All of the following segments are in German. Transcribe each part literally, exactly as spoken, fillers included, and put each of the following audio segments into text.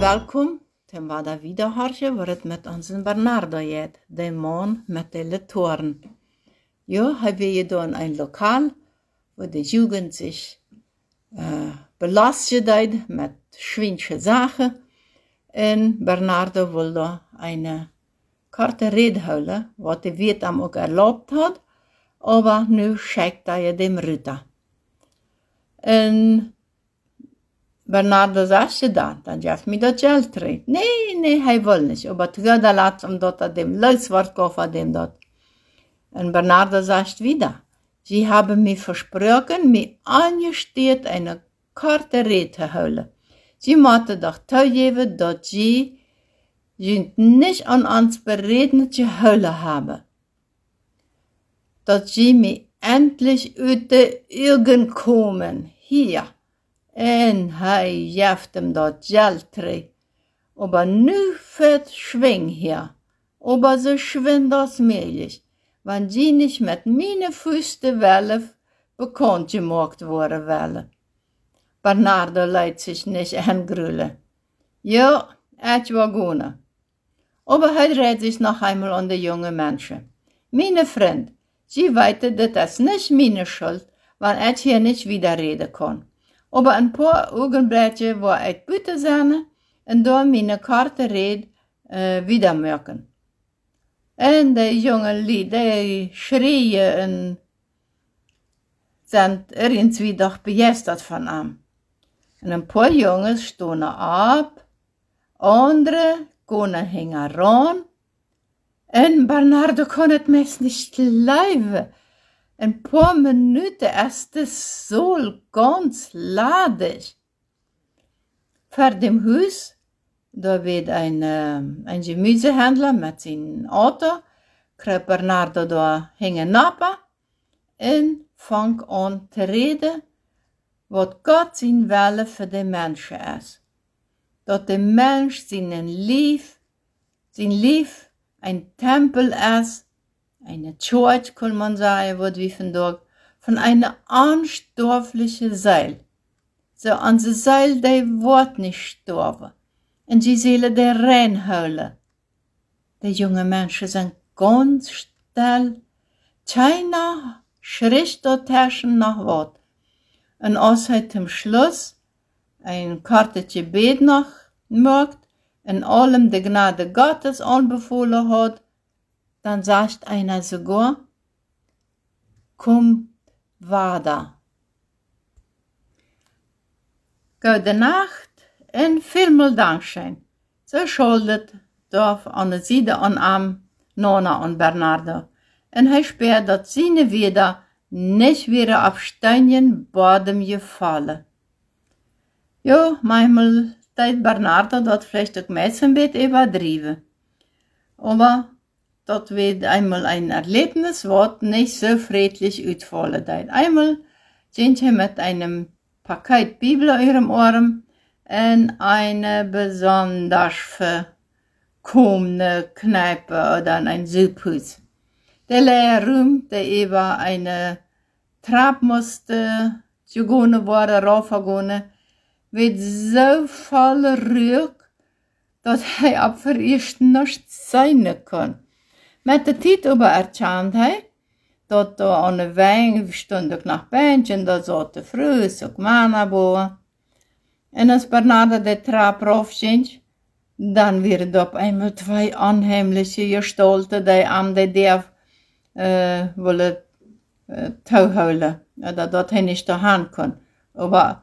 welkom. Dan was dat wieder hartje waar het met onze Bernardo jet, de man met de Letoren. Ja, hebben we dan een lokaal waar de Jugend zich uh, belastet deed met schwindje zaken. En Bernardo wilde een korte rede houden, wat de wet hem ook erlaubt had, aber nu schickt hij dem Ritter. En Bernardo sagte dann, dann darf mir das Geld treten. Nee, nee, hij will nicht. Aber Tröder laat hem dat er dem Leuswort koffer dem dat. Und Bernardo sagt wieder, sie haben mir versprochen, mir angesteht eine korte Rede zu holen. Sie mochten doch zugeben, dass sie sind nicht an uns beredet geholen haben. Dass sie mir endlich uit de Augen kommen. Hier. En hij geeft hem dat geld terug. Aber nu verschwing hier. Aber so schwind als möglich, wenn sie nicht mit meine Füße Welle bekannt gemacht worden wollen. Bernardo leidt sich nicht angrüllen. Ja, het war gut. Aber hij redet sich noch einmal an die jungen Menschen. Meine Freund, sie weten, das ist nicht meine Schuld, wenn ich hier nicht wieder reden kann. Aber ein paar Augenblicke war ich bitte sein und da meine Karte red äh, wieder merken. Und die jungen Leute, die schreien und sind irgendwie doch begeistert von ihm. Und ein paar Jungs stehen ab, andere gehen hängen ran. Und Bernardo kann es mir nicht leiden. Ein paar Minuten ist es so ganz ladig. Vor dem Haus, da wird ein, äh, ein Gemüsehändler mit seinem Auto, kriegt Bernardo da hängen ab und fängt an zu reden, was Gott sein Wille für die Menschen ist. Dass der Mensch seinen Lief, sein Lief ein Tempel ist, eine Church, kann man sagen, wird wie von dort, von einer unstofflichen Seil. So an der Seil, die wird nicht sterben. Und die Seele, die reinholen. Die jungen Menschen sind ganz still. Keiner schritt dort herrschen nach Wort. Und als er zum Schluss ein kurzes Gebet noch macht und allem die Gnade Gottes anbefohlen hat, dann sagt einer sogar, kommt weiter. Gute Nacht und vielmal Dankeschön. So schuldet Dorf an der Seite an Arm Nona und Bernardo. Und er spürt, dass seine wieder nicht wieder auf Steinen Boden gefallen. Jo, manchmal teilt Bernardo das vielleicht auch ein bisschen übertrieben. Aber das wird einmal ein Erlebnis, was nicht so friedlich ausfallen wird. Einmal sind sie mit einem Paket Bibel in ihrem Arm in eine besonders verkommene Kneipe oder in ein Subhaus. Der leere Raum, der über eine Trappe musste, gegangen worden, raufgegangen, wird so voll Rück, dass er ab für erst nicht sein kann. Met de tijd aber erkend hij, dat er aan de wijn stond ook nog Bändchen, da zaten Frühs ook Männer boven. En als Bernardo de Trap raufging, dann werden op einmal zwei unheimliche Gestalten, die am de Derf äh, wollen äh, touwhouden, oder dat hij nicht daheim kon. Aber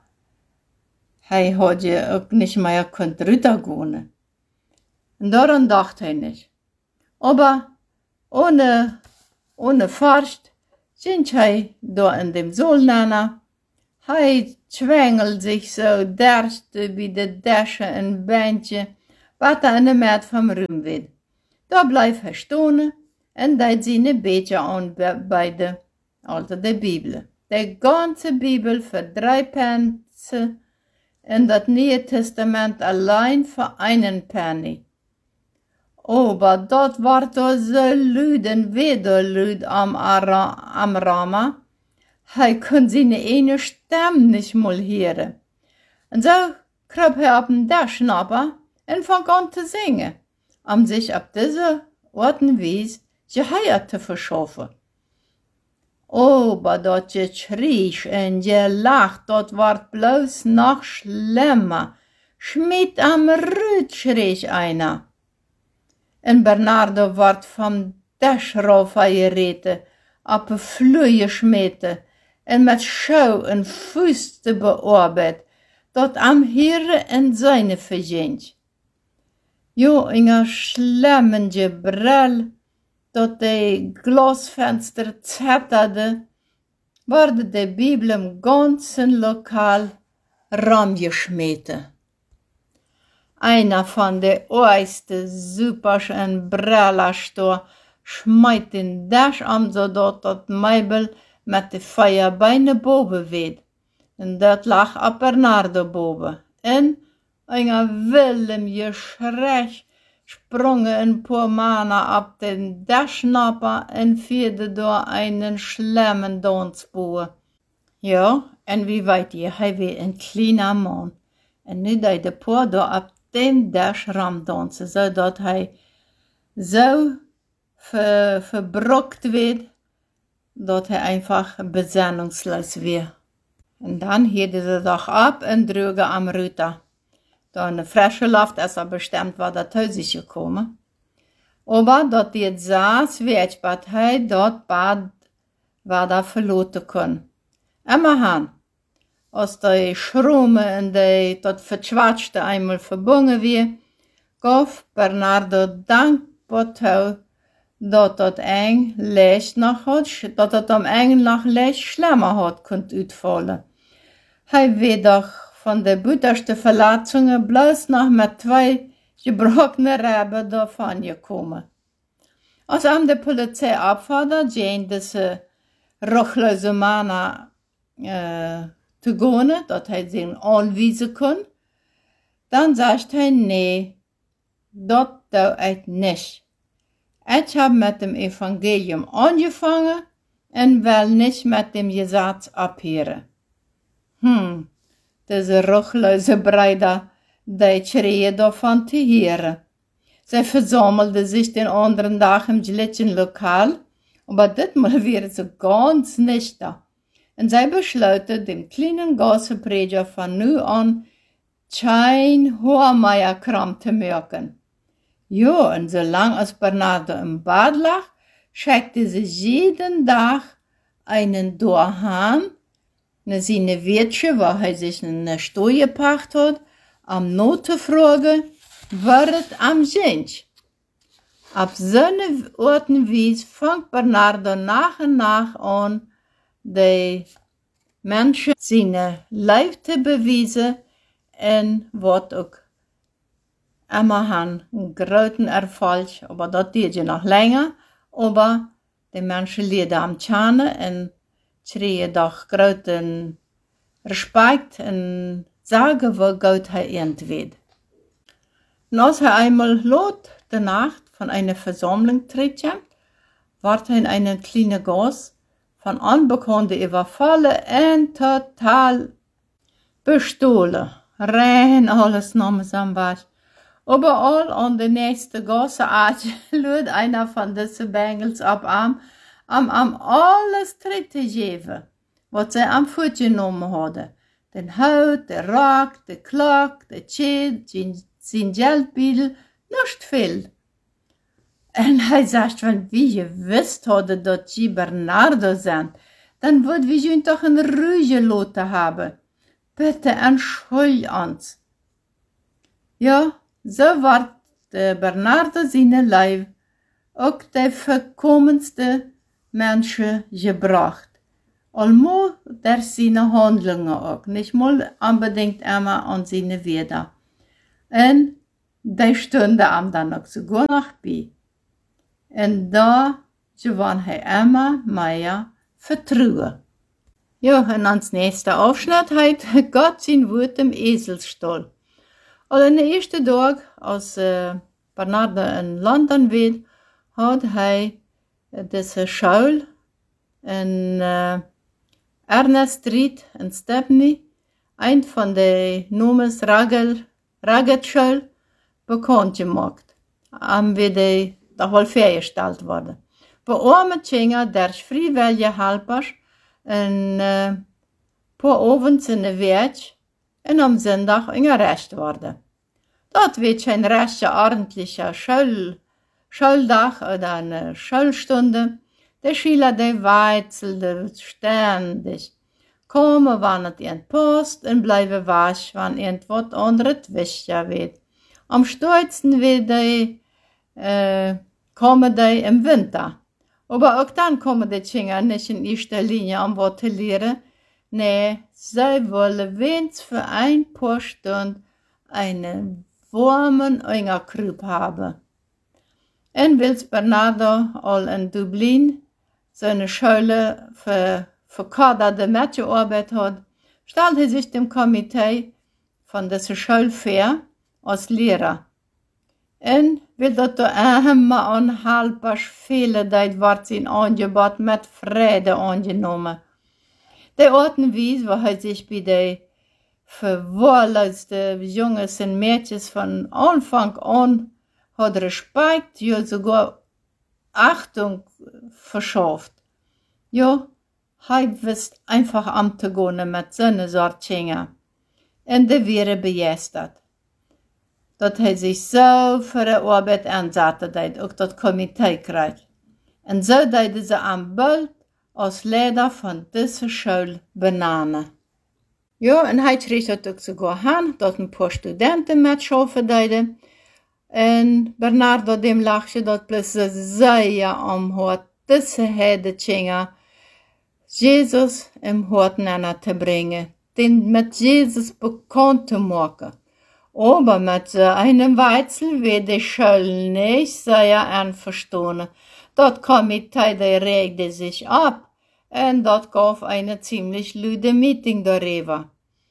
hij had je ook nicht mehr kunt runtergehen. Und daran dachte hij nicht. Aber ohne, ohne Furcht sind hij da in dem Solnana. Hij zwängelt sich so derst wie de Däsche en Bändje, wat er in de Mäd vom Ruhm wird. Da bleibt er stehen und deit seine Beete an bei de, also de Bibel. Die ganze Bibel für drei Pence und das Neue Testament allein für einen Penny. Aber dat war doch so lüd und wieder lüd am, am Rama. Hij kon seine eine Stimme nicht mal hören. Und so krob er auf den Dach schnapper und fang an zu singen, um sich auf diese Art und Weise Geheier zu verschaffen. Aber dat Geschrei und Gelach, dat ward bloß noch schlimmer. Schmied am Rüt schrie einer. Und Bernardo ward vom Dach rauf gereten, auf eine Flühe geschmeten und mit Schau und Füße bearbeitet, dat am Heere und seine vergint. Jo, inga schlimmen Gebrell, dat die Glasfenster zetterde, wurde die Bibel im ganzen Lokal ramgeschmissen. Einer von den oeisten Supers und Brellerstor schmeit den Dash am, so dat dat Meibel mit de Feierbeine boven weht. En dat lag op Bernardo boven. En een willem geschrei sprongen een paar Männer op den Dashschnapper en vierde door einen schlimmen Dansboer. Ja, en wie weet je, hij weer een kleiner man. En nu deed de paar door op dem Dash ramdansen, zodat hij zo ver, verbrokt werd, dat hij einfach besinnungslos weer. En dan hielden ze doch ab en droegen am Ruta. Door een frische Luft is er bestemd waar dat huis is gekomen. Aber dat die het saß, weet wat hij dat bad waar dat verloten kon. Immer han. Als die Schrumme en die dat verzwatschte einmal verbunden weer, gaf Bernardo dankbaar toe dat dat eng leicht nog had, dat dat am eng nog leicht schlimmer had kunt uitvallen. Hij weet doch van de bitterste Verletzungen bloß noch mit zwei gebrochenen Reben davon gekommen. Als am de Polizei abfordert, gehen diese ruchlose Männer äh, zu gehen, dat hij sie anweisen kann, dann sagt hij, nee, dat doe ik nicht. Ich habe mit dem Evangelium angefangen und will nicht mit dem Gesetz abhören. Hm, diese ruchlose Brüder, die schreien davon zu hören. Sie versammelten sich den anderen Tag im gleichen Lokal, aber diesmal wären sie ganz nicht da. Und sie beschlossen, dem kleinen Gassenprediger von nu an kein Hohermeierkram zu merken. Ja, und solange als Bernardo im Bad lag, schickte sie jeden Tag einen Dorhan, ne seine Wirtsche, wo er sich eine Stuhl gepackt hat, am Note fragen, wird am sind. Ab so eine Art und Weise fängt Bernardo nach und nach an, die Menschen seine Leib zu beweisen und wird auch immer haben einen großen Erfolg, aber das geht ja noch länger, aber die Menschen leiden am Tschane und schreien doch großen Respekt und sagen, wo Gott er entweder. Und als er einmal laut der Nacht von einer Versammlung tritt, wird er in einen kleinen Gas von Unbekannten überfallen und total bestohlen. Rein alles namens am Wasch. Überall an der nächsten Gasse lud einer von diesen Bengels ab am, am, am alles Dritte geben, was sie am Fuß genommen hadden. Den Haut, der Rock, der Klock, der Schild, sein Geldbündel, nicht viel. Und er sagt, wenn wir gewusst hadden, dass sie Bernardo sind, dann würden wir ihn doch in Ruhe gelassen haben. Bitte entschuldigt uns. Ja, so wird der Bernardo seine Leib auch die verkommenste Menschen gebracht. Allmal der seine Handlungen auch, nicht mal unbedingt immer an seine Weder. Und die Stunde am dann auch sogar noch bei. Und da gewann er immer mehr Vertrauen. Ja, und ans nächste Aufschnitt hat Gott sein Wort im Eselsstall. Und am ersten Tag, als äh, Bernardo in London war, hat er diese Schule in äh, Ernest Street in Stepney, ein von den Nomes Ragged Schule, bekannt gemacht, am wie die da wohl vorgestellt worden. Bei arme Kinder, der freiwillige Helpers, ein äh, paar Abends in der Weg und am Sonntag in Recht worden. Dort wird ein rechter, ordentlicher Schul Schultag oder eine Schulstunde. Die Schüler, die weizeln ständig. Kommen, wann es ihnen passt und bleiben wach, wann irgendwas anderes wichtiger wird. Am stolzen wird die, äh, kommen die im Winter. Aber auch dann kommen die Kinder nicht in erster Linie, um was zu lernen. Nee, sie wollen wenigstens für ein paar Stunden einen warmen Engerkrub haben. Und weil Bernardo all in Dublin seine Schule für verkaderte Mädchenarbeit hat, stellte sich dem Komitee von dieser Schule vor als Lehrer. Und weil dort immer an halbers viele Zeit wird sein Angebot mit Freude angenommen. Die Art und Weise, wo er sich bei den verwahrlosten Jungs und Mädchen von Anfang an hat Respekt, ja sogar Achtung verschafft. Ja, er wisst einfach am zu gehen mit seinen Sortchen. Und die wäre begeistert. Dat hij sich so für die Arbeit einsetzte, dat auch das Komitee kriegt. Und so deed sie am Bild als Leiter von dieser Schule benennen. Ja, und hij kreeg dat ook sogar hin, dat ein paar Studenten mitschaffen deden. Und Bernardo dem lachte dat plötzlich sehr am Hort, diese Herde Kinder, Jesus im Hort nennen zu bringen, den mit Jesus bekannt zu machen. Aber mit so einem Weizel wird die Schule nicht sehr einverstanden. Das Komitee regte sich ab und das gab eine ziemlich laute Meeting darüber.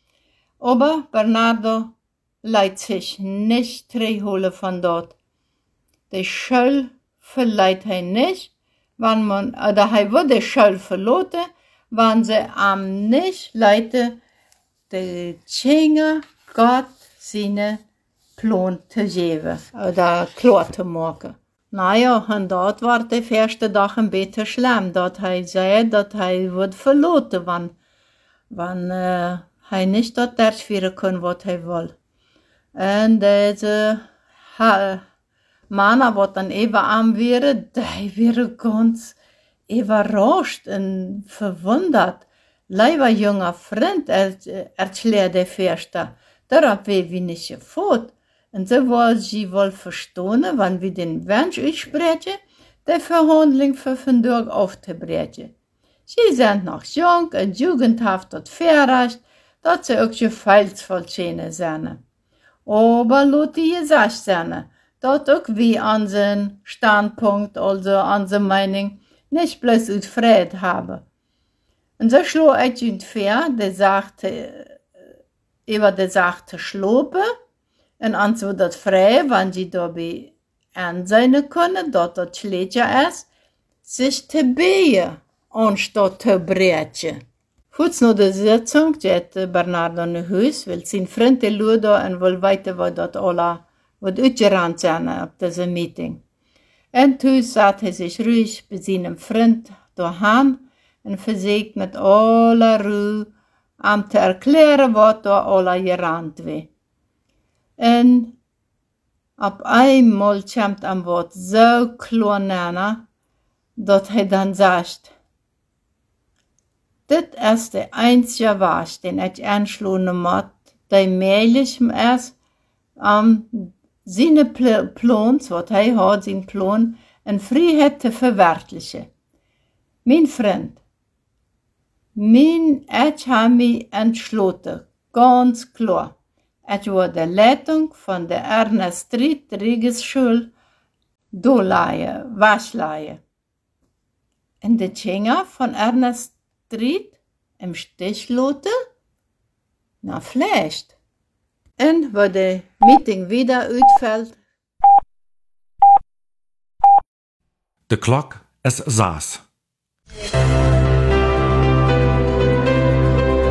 Aber Bernardo lässt sich nicht zurückholen von dort. Die Schule verleiht er nicht, wenn man, oder er würde die Schule verlassen, wenn sie am nicht leite, die Kinder Gott seine Plan zu geben oder klar zu machen. Naja, und dort war der erste Tag ein bisschen schlimm. Dort er sagte, dass er wird verlassen, wenn, wenn äh, er nicht dort durchführen kann, was er will. Und diese äh, Männer, die dann eben am wäre, die wäre ganz überrascht und verwundert. Leider junger Freund erklärt der Erste. Darauf wäre wir nicht gefort. Und so wollen sie wohl verstehen, wenn wir den Wunsch aussprechen, die Verhandlung für Vandaag aufzubrechen. Sie sind noch jung und jugendhaft und verrecht, dass sie auch gefeilsvoll sind. Aber laut die gesagt sein, dass auch wir unseren Standpunkt, also unsere Meinung, nicht bloß aus Frieden haben. Und so schlug ich ihn vor, der sagte, über die Sache zu schlafen, und also das frei, wenn sie dabei ansehen können, dass das schlechter ist, sich zu beten, anstatt zu brechen. Kurz nach der Sitzung geht Bernardo nach Haus, weil sein Freund der Luda und will weiter, was dort alle wird ausgerannt sein auf diesem Meeting. Und Haus satt er sich ruhig bei seinem Freund daheim und versucht mit aller Ruhe, um zu erklären, was da alle gerannt wird. Und auf einmal kommt am Wort so klar nennen, dass er dann sagt, das ist der einzige Weg, den ich anschlagen muss, der möglich ist, um seine Plan, was er hat, sein Plan, in Freiheit zu verwirklichen. Mein Freund, Min, ich habe mich entschlossen, ganz klar. Ich war die Leitung von der Ernest Street Regelschule Doleihe, Waschleihe. Und die Kinder von Ernest Street im Stich lassen? Na, vielleicht. Und wo das Meeting wieder ausfällt. De klok is zes.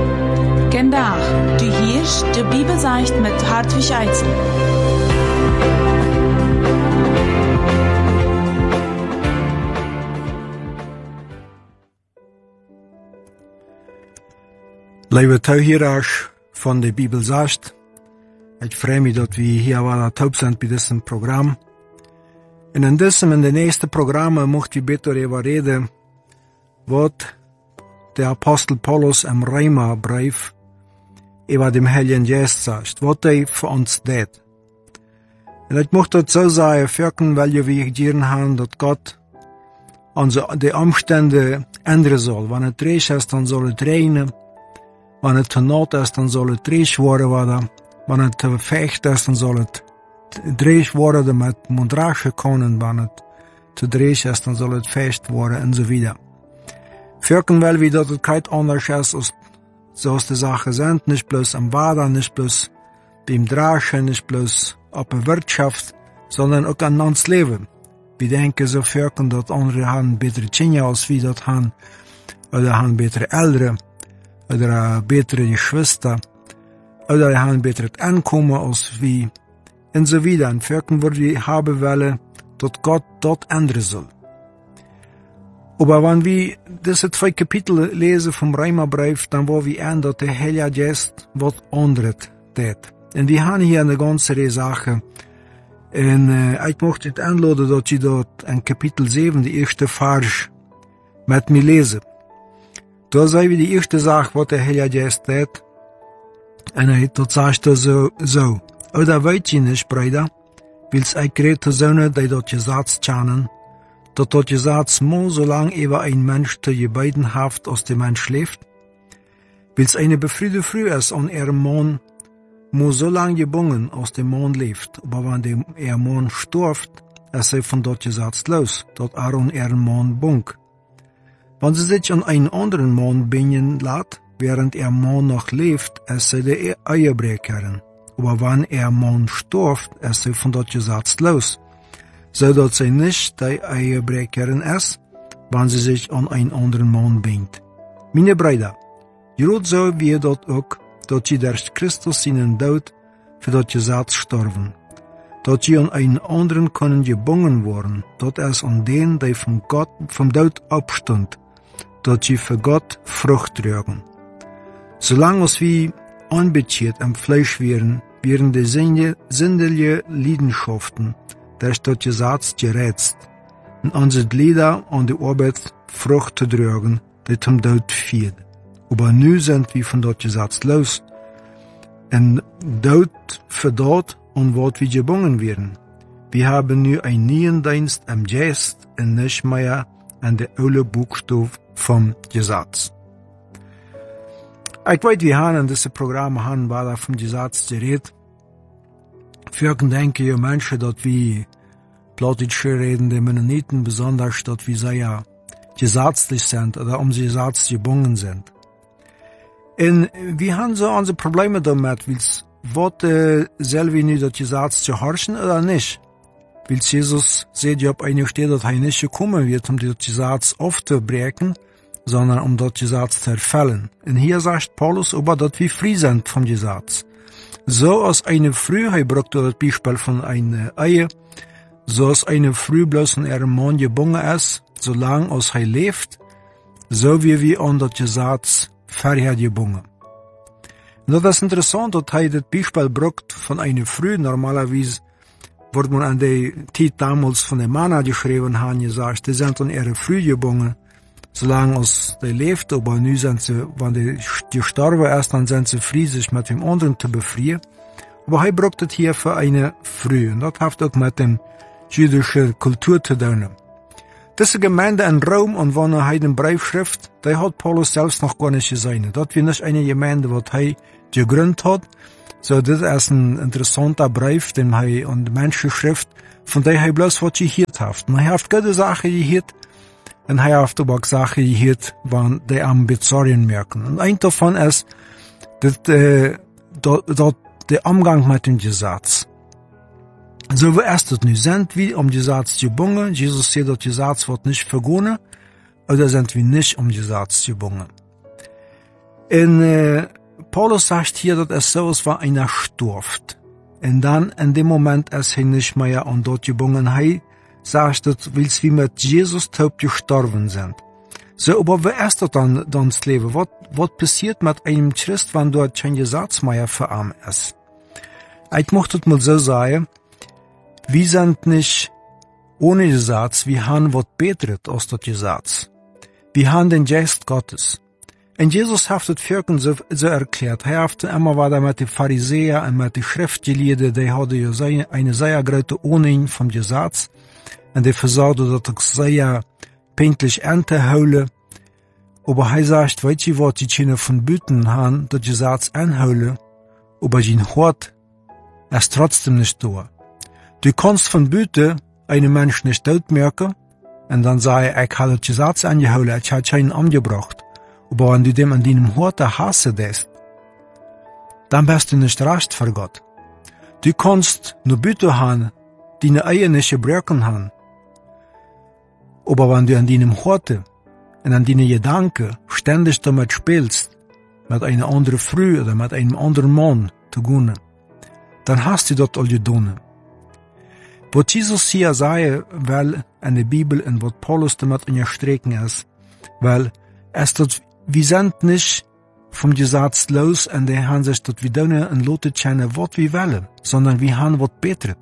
Vandaag, du hierst de Bibel zegt met Hartwig Eitzel. Lieve toehoorders van de Bibel zegt, ik freue mich dat we hier wel taub zijn bij dit programma. En in diesem, in de eerste programma, mocht we beter over reden, wat de Apostel Paulus im Römerbrief über dem Heiligen Geist sagt, wat hij voor ons deed. En ik mocht dat zo zeggen, vierken, weil we gedaan hebben, dat God onze de omstände ändern soll. Wanneer het reich is, dan zal het regenen. Wanneer het te nat is, dan zal het reich worden. Wanneer het te vecht is, dan zal het dreig worden met mondrage konen. Wanneer het te dreig is, dan zal het feest worden en zo verder. Vierken wel wie dat het kein anders is, als zoals de zaken zijn. Niet bloß am Wader, niet bloß beim Dragen, niet bloß op de Wirtschaft, sondern ook aan ons leven. We denken zo vierken dat anderen hebben betere kinderen als wie dat hebben. Oder hebben betere Eltern. Oder betere Geschwister. Oder haben betere Einkommen als wie. En so wieder. En vierken würde wir haben wollen, dat Gott dort ändern soll. Aber wenn wir diese zwei Kapitel lesen vom Römerbrief, dann wollen wir an, dass der Heilige Geist was anderes tät. Und wir haben hier eine ganze Reihe Sachen. Und äh, ich möchte het einladen, dass ihr dort in Kapitel sieben, die erste Vers, mit mir lesen. Da sehen wir die erste Sache, was der Heilige Geist tät. Und er dort sagt er so, so. Oder weet je niet, Brüder, wils ich rede zonen, die dort gesagt kennen, dat dort gesagt mo so lang ewer ein Mensch te gebeiden haft, als der Mensch lebt, wils eine befriede früh ist an ihrem Mann, mo so lang gebungen, als der Mann lebt, aber wenn der ihr Mann stirbt, ist sie von dort gesagt los, dort er an ihren Mann bunk. Wenn sie sich an einen anderen Mann binden lässt, während ihr Mann noch lebt, ist sie die Ehebrecherin. Aber wenn ihr Mann stirbt, ist sie von dort gesagt los, so dass sie nicht die Ehebrecherin ist, wenn sie sich an einen anderen Mann bindet. Meine Brüder, gerade so wie dort auch, dass sie durch Christus seinen Tod für das Gesetz sterben, dass sie an einen anderen können gebunden worden, dass es an denen, die vom Gott, vom Tod abstund, dass sie für Gott Frucht tragen. Solange als wir anbezieht am Fleisch wären, wären die sinnliche Leidenschaften durch das Gesetz gerätzt und unsere Glieder an die Arbeit Frucht zu tragen, die zum Tod führt. Aber nu sind wir von das Gesetz los und dort für dort und was wir gebunden werden. Wir haben nu einen neuen Dienst am Geist und nicht mehr an der alte Buchstabe vom Gesetz. Ich weiß, wir haben in diesem Programm haben, war da vom Gesetz geredet. Vierken denken ja Menschen, dass wir Plattdeutsch reden, die Mennoniten, besonders, dass wir sehr gesetzlich sind oder um sie Gesetz gebunden sind. Und wir haben so unsere Probleme damit, wils, was äh, soll wir nicht das Gesetz zu horchen oder nicht? Wils Jesus sieht ja auf einer Stelle, dass er nicht gekommen wird, um das Gesetz aufzubrechen, sondern um das Gesetz zu erfüllen. Und hier sagt Paulus aber, dass wir frei sind vom Gesetz. So als eine Frau, er braucht das Beispiel von einer Ehe, so als eine Frau bloß an ihrem Mann gebunden ist, solange als er lebt, so wie wir an das Gesetz vorher gebunden. Und das ist interessant, dass er das Beispiel braucht von einer Frau. Normalerweise wird man an der Zeit damals von den Männern geschrieben haben, gesagt, die sind an ihre Frau gebunden, solange als die lebt, aber nu sind sie, wenn die gestorben ist, dann sind sie frei, sich mit dem anderen zu befreien. Aber er braucht es hier für eine Frau. Und das hat auch mit der jüdischen Kultur zu tun. Diese Gemeinde in Rom, und wenn er den Brief schrift, die hat Paulus selbst noch gar nicht gesehen. Das war nicht eine Gemeinde, die er gegründet hat. So, das ist ein interessanter Brief, den er an die Menschen schrift, von der er bloß was gehört hat. Und er hat gute Sachen gehört, und er hat aber auch Sachen gehört, wenn die am Bezorien merken. Und ein davon ist, dass, äh, dass, dass der Umgang mit dem Gesetz. So wie ist es nu? Sind wir um Gesetz gebunden? Jesus sagt, das Gesetz wird nicht vergonnen. Oder sind wir nicht um Gesetz gebunden? Und äh, Paulus sagt hier, dass es so ist, wie einer stirbt. Und dann, in dem Moment, ist er nicht mehr an dort gebunden. Er sagt, dass wir mit Jesus taub gestorben sind. So, aber wie ist das dann, dann das Leben? Was, was passiert mit einem Christ, wenn dort kein Gesetz mehr für ihn ist? Ich möchte es mal so sagen, wir sind nicht ohne Gesetz, wir haben was Besseres als das Gesetz. Wir haben den Geist Gottes. Und Jesus hat das Völkern so, so erklärt. Er hat immer weiter mit den Pharisäern und mit den Schriftgelehrten, die hatten ja eine sehr große Ahnung vom Gesetz. Und die versorgten, dass ich sehr pünktlich Ernte hole. Aber er sagt, weißt du was, die können von Büten haben, das Gesetz anholen, aber sein Hort ist trotzdem nicht da. Du kannst von Büten einen Menschen nicht tot merken, und dann sagen, ich habe das Gesetz angeholt, ich habe keinen umgebracht. Aber wenn du dem an deinem Hort hassen lässt, dann bist du nicht recht für Gott. Du kannst nur Büten haben, die eine Eier nicht gebrochen haben. Aber wenn du an deinem Hort und an deinen Gedanken ständig damit spielst, mit einer anderen Frau oder mit einem anderen Mann zu gehen, dann hast du dort all getan. Was Jesus hier sagt, weil in der Bibel und was Paulus damit unterstreichen ist, weil es dort, wir sind nicht vom Gesetz los und die haben sich dort wie tun und lassen kennen, was wir wollen, sondern wir haben was Besseres.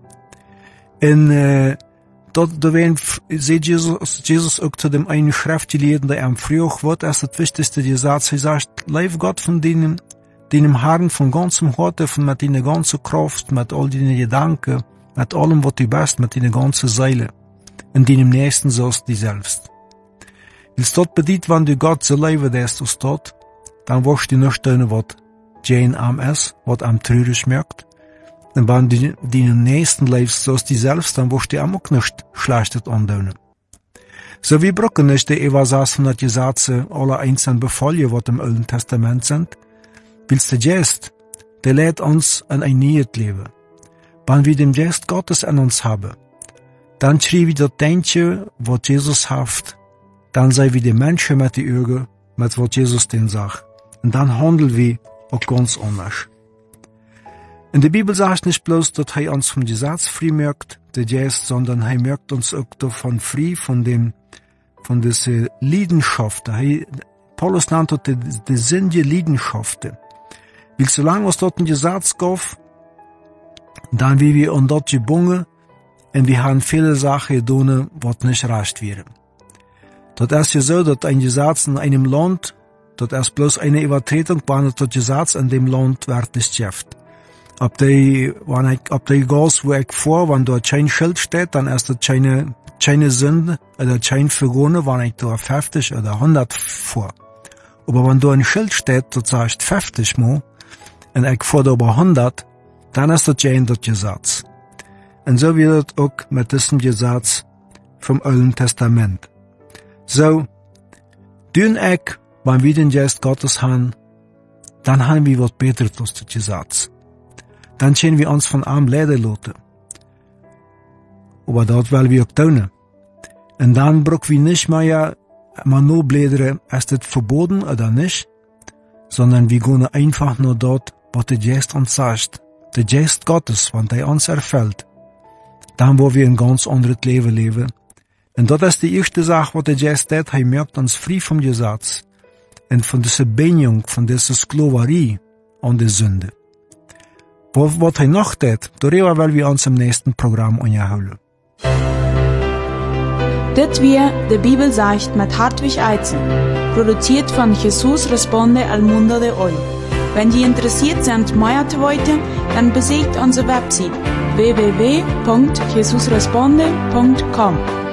Und, äh, dort, da werden, sieht Jesus, Jesus auch zu dem einen Schriftgelehrten, der am früher wird, ist das wichtigste Gesetz. Er sagt, lieb Gott von deinem, deinem Herrn von ganzem Herzen, von mit deiner ganzen Kraft, mit all deinen Gedanken, mit allem, was du bist, mit deiner ganzen Seele. Und deinem Nächsten sollst du selbst. Als dort bedient, wenn du Gott so lieben lässt als dort, dann wirst du nicht tun, was Jane am ist, was am traurig merkt. Und wenn du deinen Nächsten lebst, sollst du selbst, dann wirst du ihm auch nicht Schlechtes antun. So wie brauchen nicht die Evasas von der Gesetze alle einzelnen Befehle, was im Alten Testament sind, willst du Geist, der lädt uns an ein neues Leben. Wenn wir den Geist Gottes an uns haben, dann schreiben wir das Denken, was Jesus hat, dann sei wir die Menschen mit den Augen, mit was Jesus den sagt. Und dann handeln wir auch ganz anders. In der Bibel sagt nicht bloß, dass er uns vom Gesetz frei merkt, der Geist, sondern er merkt uns auch davon frei, von dem, von dieser Leidenschaft. Paulus nennt das die, die sinnliche Leidenschaft. Weil solange es dort ein Gesetz gab, dann wie wir an dort gebunden, und wir haben viele Sachen getan, was nicht recht wäre. Das ist ja so, dass ein Gesetz in einem Land, das ist bloß eine Übertretung, wenn das Gesetz in dem Land wird nicht geschafft. Ob die, wenn ich, ob die Gas, wo ich vor, wenn dort kein Schild steht, dann ist das keine, keine Sünde, oder kein Vergone, wenn ich da fünfzig oder hundert vor. Aber wenn da ein Schild steht, das sagt fünfzig Mal, und ich vor da über hundert, dann ist das kein das Gesetz. Und so wird es auch mit diesem Gesetz vom Alten Testament. So, dünn ich, wenn wir den Geist Gottes haben, dann haben wir was Besseres als das Gesetz. Dann können wir uns von ihm leiden lassen. Aber das wollen wir auch tun. Und dann brauchen wir nicht mehr, mal nur blädern, ist das verboten oder nicht, sondern wir gehen einfach nur dort, was der Geist uns sagt. Der Geist Gottes, wenn der uns erfüllt, dann wollen wir ein ganz anderes Leben leben. Und das ist die erste Sache, was der Geist tut, er merkt uns frei vom Gesetz und von dieser Bindung, von dieser Sklaverei an der Sünde. Was, was er noch tut, darüber werden wir uns im nächsten Programm unterhalten. Das wir die Bibel sagt mit Hartwig Eizen, produziert von Jesus Responde al Mundo de Hoy. Wenn Sie interessiert sind, mehr zu wollen, dann besucht unsere Website w w w punkt jesus responde punkt com.